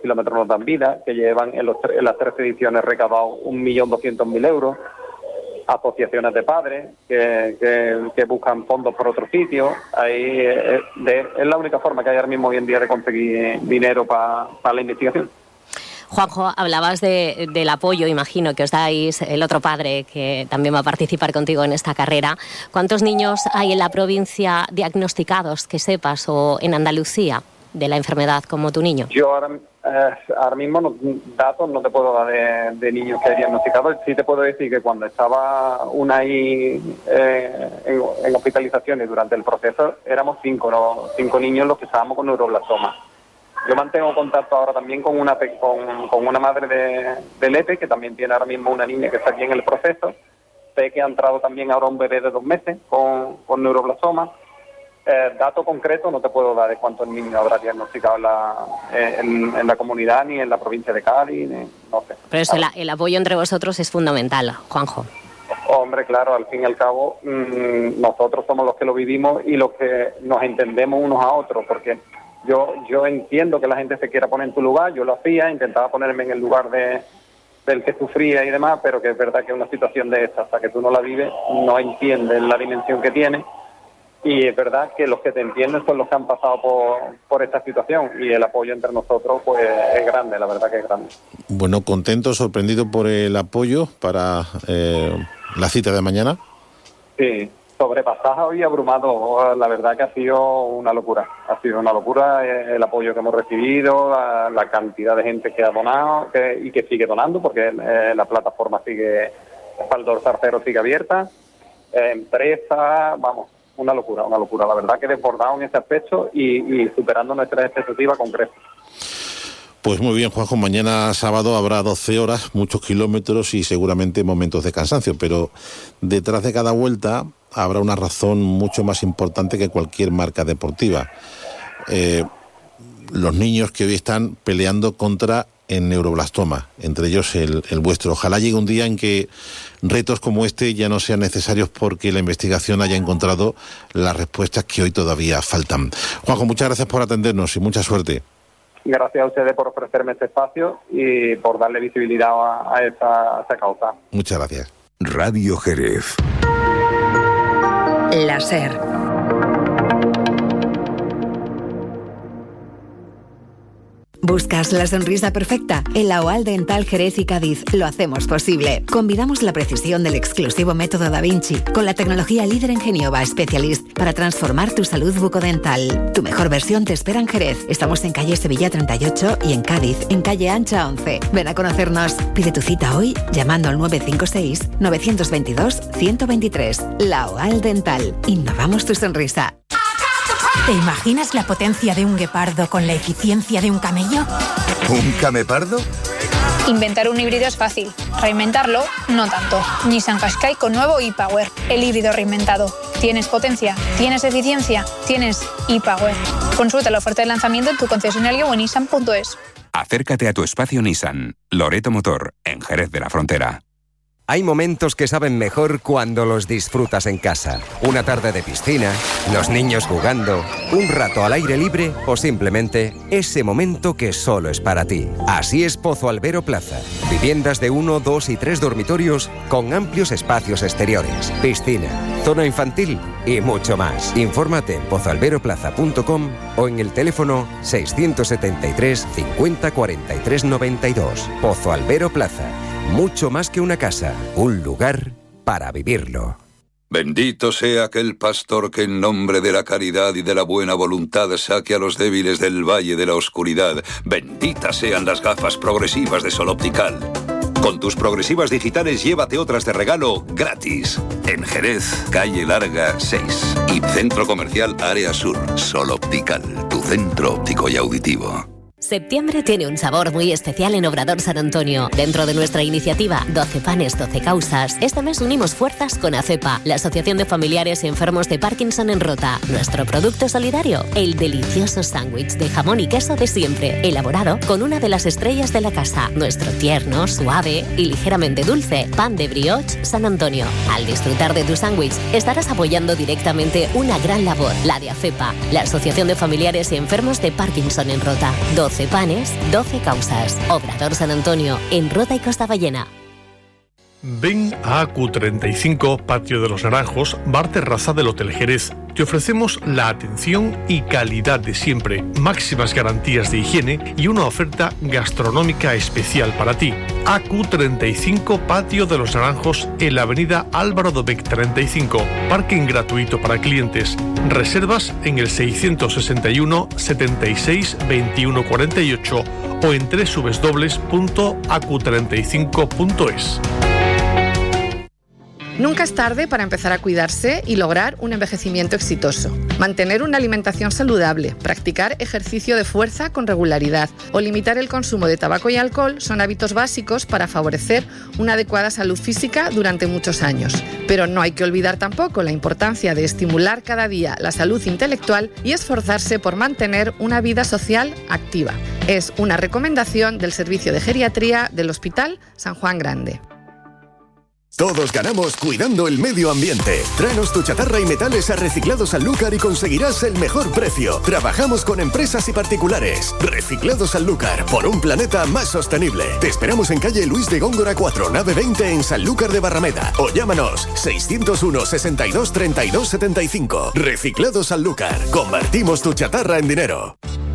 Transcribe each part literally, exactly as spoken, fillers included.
kilómetros nos dan vida, que llevan en, los, en las tres ediciones recaudado un millón doscientos mil euros, asociaciones de padres que, que, que buscan fondos por otros sitios. Ahí es, de, es la única forma que hay ahora mismo hoy en día de conseguir dinero para pa la investigación. Juanjo, hablabas de, del apoyo, imagino, que os dais el otro padre que también va a participar contigo en esta carrera. ¿Cuántos niños hay en la provincia diagnosticados, que sepas, o en Andalucía, de la enfermedad como tu niño? Yo ahora, eh, ahora mismo no, datos no te puedo dar de, de niños que hay diagnosticados. Sí te puedo decir que cuando estaba una ahí eh, en, en hospitalizaciones durante el proceso, éramos cinco, ¿no? cinco niños los que estábamos con neuroblastoma. Yo mantengo contacto ahora también con una con, con una madre de, de Lepe, que también tiene ahora mismo una niña que está aquí en el proceso. Sé que ha entrado también ahora un bebé de dos meses con, con neuroblastoma. Eh, dato concreto no te puedo dar de cuántos niños habrá diagnosticado en la, eh, en, en la comunidad, ni en la provincia de Cádiz, ni, no sé. Pero eso, el, el apoyo entre vosotros es fundamental, Juanjo. Hombre, claro, al fin y al cabo, mmm, nosotros somos los que lo vivimos y los que nos entendemos unos a otros, porque yo yo entiendo que la gente se quiera poner en tu lugar, yo lo hacía, intentaba ponerme en el lugar de del que sufría y demás, pero que es verdad que una situación de esta, hasta que tú no la vives, no entiendes la dimensión que tiene. Y es verdad que los que te entienden son los que han pasado por, por esta situación, y el apoyo entre nosotros pues es grande, la verdad que es grande. Bueno, contento, sorprendido por el apoyo para eh, la cita de mañana. Sí, sobrepasado y abrumado, la verdad que ha sido una locura, ha sido una locura el apoyo que hemos recibido, la, la cantidad de gente que ha donado que, y que sigue donando, porque eh, la plataforma sigue, Espaldor Zarcero sigue abierta, eh, empresas, vamos, una locura, una locura, la verdad que desbordado en ese aspecto y, y superando nuestras expectativas con creces. Pues muy bien, Juanjo, mañana sábado habrá doce horas, muchos kilómetros y seguramente momentos de cansancio, pero detrás de cada vuelta habrá una razón mucho más importante que cualquier marca deportiva. Eh, los niños que hoy están peleando contra el neuroblastoma, entre ellos el, el vuestro. Ojalá llegue un día en que retos como este ya no sean necesarios porque la investigación haya encontrado las respuestas que hoy todavía faltan. Juanjo, muchas gracias por atendernos y mucha suerte. Gracias a ustedes por ofrecerme este espacio y por darle visibilidad a, a, esa, a esa causa. Muchas gracias. Radio Jerez. La SER. ¿Buscas la sonrisa perfecta? En la OAL Dental Jerez y Cádiz lo hacemos posible. Combinamos la precisión del exclusivo método Da Vinci con la tecnología líder en Geniova Specialist para transformar tu salud bucodental. Tu mejor versión te espera en Jerez. Estamos en calle Sevilla treinta y ocho y en Cádiz, en calle Ancha once. Ven a conocernos. Pide tu cita hoy llamando al nueve cinco seis, nueve dos dos, uno cero dos tres. La OAL Dental. Innovamos tu sonrisa. ¿Te imaginas la potencia de un guepardo con la eficiencia de un camello? ¿Un camepardo? Inventar un híbrido es fácil, reinventarlo no tanto. Nissan Qashqai con nuevo e-Power, el híbrido reinventado. ¿Tienes potencia? ¿Tienes eficiencia? ¿Tienes e-Power? Consulta la oferta de lanzamiento en tu concesionario o en nissan punto es. Acércate a tu espacio Nissan, Loreto Motor, en Jerez de la Frontera. Hay momentos que saben mejor cuando los disfrutas en casa. Una tarde de piscina, los niños jugando, un rato al aire libre o simplemente ese momento que solo es para ti. Así es Pozo Albero Plaza. Viviendas de uno, dos y tres dormitorios con amplios espacios exteriores, piscina, zona infantil y mucho más. Infórmate en pozo albero plaza punto com o en el teléfono seiscientos setenta y tres, cincuenta, cuarenta y tres, noventa y dos. Pozo Albero Plaza. Mucho más que una casa, un lugar para vivirlo. Bendito sea aquel pastor que en nombre de la caridad y de la buena voluntad saque a los débiles del valle de la oscuridad. Benditas sean las gafas progresivas de Sol Optical. Con tus progresivas digitales llévate otras de regalo gratis. En Jerez, calle Larga seis y Centro Comercial Área Sur. Sol Optical, tu centro óptico y auditivo. Septiembre tiene un sabor muy especial en Obrador San Antonio. Dentro de nuestra iniciativa doce panes, doce causas, este mes unimos fuerzas con ACEPA, la Asociación de Familiares y Enfermos de Parkinson en Rota. Nuestro producto solidario, el delicioso sándwich de jamón y queso de siempre, elaborado con una de las estrellas de la casa. Nuestro tierno, suave y ligeramente dulce pan de brioche San Antonio. Al disfrutar de tu sándwich, estarás apoyando directamente una gran labor, la de ACEPA, la Asociación de Familiares y Enfermos de Parkinson en Rota. doce doce panes, doce causas. Obrador San Antonio, en Rota y Costa Ballena. Ven a A Q treinta y cinco, Patio de los Naranjos, bar terraza del Hotel Jerez. Te ofrecemos la atención y calidad de siempre, máximas garantías de higiene y una oferta gastronómica especial para ti. A Q treinta y cinco, Patio de los Naranjos, en la avenida Álvaro Dobech treinta y cinco. Parking gratuito para clientes. Reservas en el seiscientos sesenta y uno, setenta y seis, veintiuno cuarenta y ocho o en doble u doble u doble u punto a q treinta y cinco punto es. Nunca es tarde para empezar a cuidarse y lograr un envejecimiento exitoso. Mantener una alimentación saludable, practicar ejercicio de fuerza con regularidad o limitar el consumo de tabaco y alcohol son hábitos básicos para favorecer una adecuada salud física durante muchos años. Pero no hay que olvidar tampoco la importancia de estimular cada día la salud intelectual y esforzarse por mantener una vida social activa. Es una recomendación del Servicio de Geriatría del Hospital San Juan Grande. Todos ganamos cuidando el medio ambiente. Tráenos tu chatarra y metales a Reciclados Sanlúcar y conseguirás el mejor precio. Trabajamos con empresas y particulares. Reciclados Sanlúcar, por un planeta más sostenible. Te esperamos en calle Luis de Góngora cuatro, nave veinte en Sanlúcar de Barrameda. O llámanos seiscientos uno, sesenta y dos, treinta y dos, setenta y cinco. Reciclados Sanlúcar. Convertimos tu chatarra en dinero.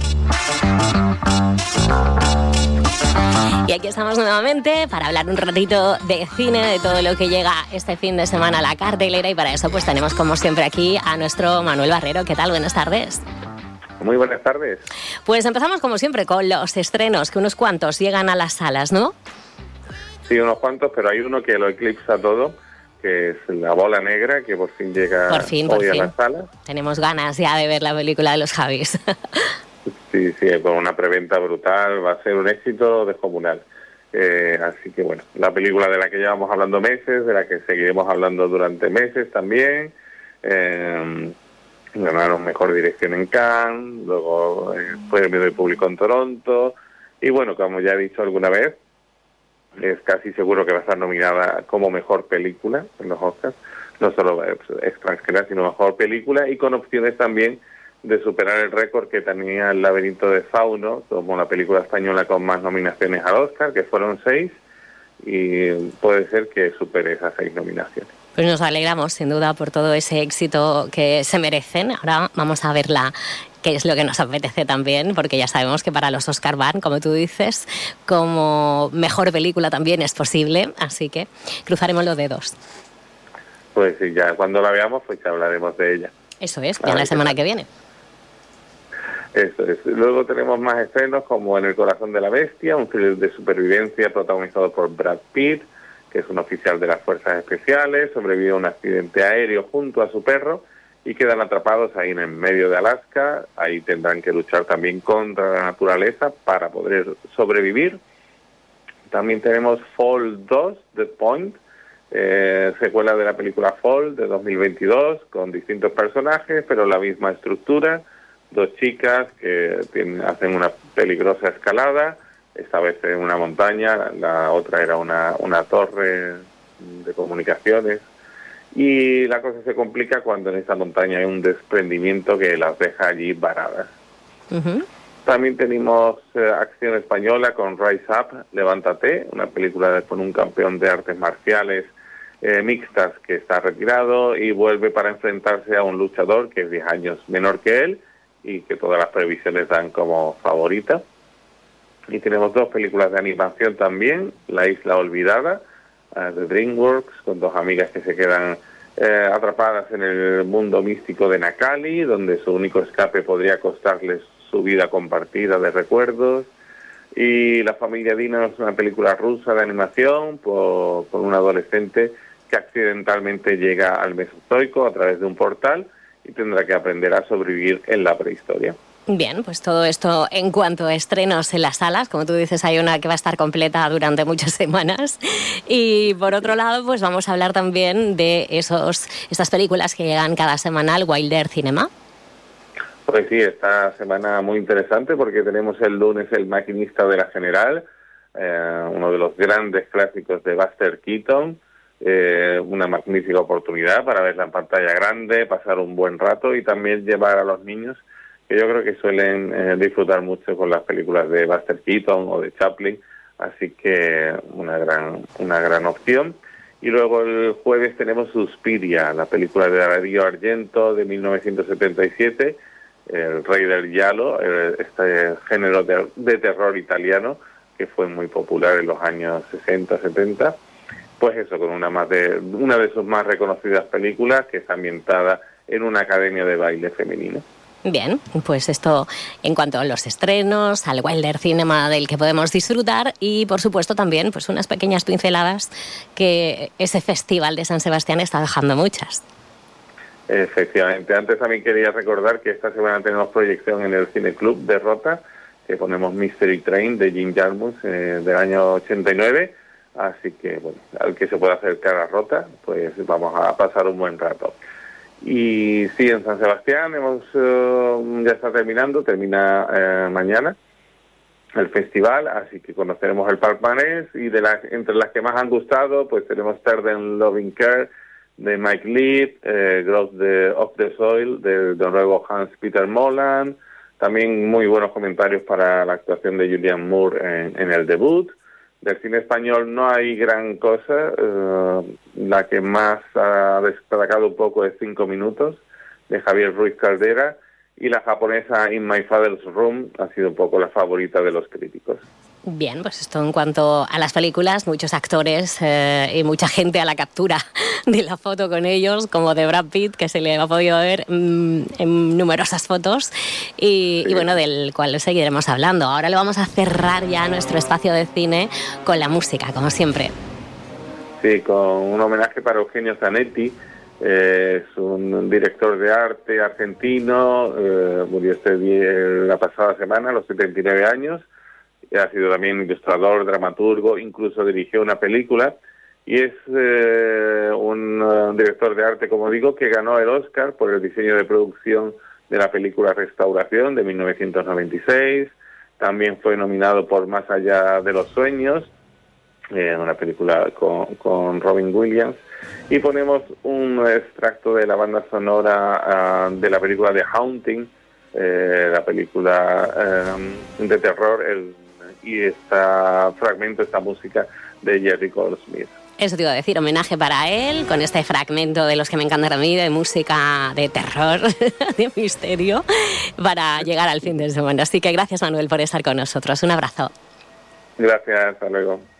Y aquí estamos nuevamente para hablar un ratito de cine, de todo lo que llega este fin de semana a la cartelera, y para eso pues tenemos como siempre aquí a nuestro Manuel Barrero. ¿Qué tal? Buenas tardes. Muy buenas tardes. Pues empezamos como siempre con los estrenos, que unos cuantos llegan a las salas, ¿no? Sí, unos cuantos, pero hay uno que lo eclipsa todo, que es La Bola Negra, que por fin llega por fin, hoy por a fin. las salas. Tenemos ganas ya de ver la película de los Javis. Sí, sí, con una preventa brutal, va a ser un éxito descomunal. Eh, así que bueno, la película de la que llevamos hablando meses, de la que seguiremos hablando durante meses también. Eh, ganaron Mejor Dirección en Cannes, luego eh, Premio del Público en Toronto, y bueno, como ya he dicho alguna vez, es casi seguro que va a estar nominada como Mejor Película en los Oscars, no solo extranjera, sino Mejor Película, y con opciones también de superar el récord que tenía El Laberinto de Fauno, como la película española con más nominaciones al Oscar, que fueron seis, y puede ser que supere esas seis nominaciones. Pues nos alegramos, sin duda, por todo ese éxito que se merecen. Ahora vamos a verla, que es lo que nos apetece también, porque ya sabemos que para los Oscar van, como tú dices, como mejor película también es posible, así que cruzaremos los dedos. Pues sí, ya cuando la veamos, pues ya hablaremos de ella. Eso es, ya la semana que viene. Eso es. Luego tenemos más estrenos como En el corazón de la bestia, un thriller de supervivencia protagonizado por Brad Pitt, que es un oficial de las fuerzas especiales, sobrevive a un accidente aéreo junto a su perro y quedan atrapados ahí en el medio de Alaska. Ahí tendrán que luchar también contra la naturaleza para poder sobrevivir. También tenemos Fall dos, The Point, eh, secuela de la película Fall de dos mil veintidós, con distintos personajes, pero la misma estructura. Dos chicas que tienen, hacen una peligrosa escalada, esta vez en una montaña, la otra era una, una torre de comunicaciones, y la cosa se complica cuando en esta montaña hay un desprendimiento que las deja allí varadas. Uh-huh. También tenemos eh, acción española con Rise Up, Levántate, una película con un campeón de artes marciales eh, mixtas que está retirado y vuelve para enfrentarse a un luchador que es diez años menor que él y que todas las previsiones dan como favorita. Y tenemos dos películas de animación también, La Isla Olvidada, uh, de DreamWorks, con dos amigas que se quedan eh, atrapadas en el mundo místico de Nakali, donde su único escape podría costarles su vida compartida de recuerdos. Y La Familia Dino es una película rusa de animación por, por un adolescente que accidentalmente llega al Mesozoico a través de un portal y tendrá que aprender a sobrevivir en la prehistoria. Bien, pues todo esto en cuanto a estrenos en las salas. Como tú dices, hay una que va a estar completa durante muchas semanas. Y por otro lado, pues vamos a hablar también de esos estas películas que llegan cada semana al Wilder Cinema. Pues sí, esta semana muy interesante porque tenemos el lunes El Maquinista de la General, eh, uno de los grandes clásicos de Buster Keaton. Eh, una magnífica oportunidad para verla en pantalla grande, pasar un buen rato y también llevar a los niños que yo creo que suelen eh, disfrutar mucho con las películas de Buster Keaton o de Chaplin, así que una gran, una gran opción. Y luego el jueves tenemos Suspiria, la película de Dario Argento de mil novecientos setenta y siete, El Rey del Giallo, este género de, de terror italiano que fue muy popular en los años sesenta, setenta. Pues eso, con una, más de, una de sus más reconocidas películas, que está ambientada en una academia de baile femenino. Bien, pues esto en cuanto a los estrenos, al Wilder Cinema del que podemos disfrutar y, por supuesto, también pues unas pequeñas pinceladas que ese Festival de San Sebastián está dejando muchas. Efectivamente. Antes también quería recordar que esta semana tenemos proyección en el Cine Club de Rota, que ponemos Mystery Train de Jim Jarmusch eh, del año ochenta y nueve, así que, bueno, al que se pueda acercar a Rota, pues vamos a pasar un buen rato. Y sí, en San Sebastián hemos uh, ya está terminando, termina eh, mañana el festival, así que conoceremos el palmarés y de las entre las que más han gustado, pues tenemos Turden Loving Care de Mike Leigh, eh, Growth de, of the Soil del noruego Hans Peter Moland, también muy buenos comentarios para la actuación de Julianne Moore en, en el debut. Del cine español no hay gran cosa, uh, la que más ha destacado un poco es Cinco Minutos, de Javier Ruiz Caldera, y la japonesa In My Father's Room ha sido un poco la favorita de los críticos. Bien, pues esto en cuanto a las películas, muchos actores eh, y mucha gente a la captura de la foto con ellos, como de Brad Pitt, que se le ha podido ver mmm, en numerosas fotos, y, sí. y bueno, del cual seguiremos hablando. Ahora le vamos a cerrar ya nuestro espacio de cine con la música, como siempre. Sí, con un homenaje para Eugenio Zanetti, eh, es un director de arte argentino, eh, murió este día, la pasada semana, a los setenta y nueve años, ha sido también ilustrador, dramaturgo, incluso dirigió una película, y es eh, un uh, director de arte, como digo, que ganó el Oscar por el diseño de producción de la película Restauración de mil novecientos noventa y seis, también fue nominado por Más allá de los sueños, eh, una película con, con Robin Williams, y ponemos un extracto de la banda sonora uh, de la película The Haunting, eh, la película um, de terror, el y este fragmento, esta música de Jerry Goldsmith. Eso te iba a decir, homenaje para él, con este fragmento de los que me encantan a mí, de música de terror, de misterio, para llegar al fin de semana. Así que gracias, Manuel, por estar con nosotros. Un abrazo. Gracias, hasta luego.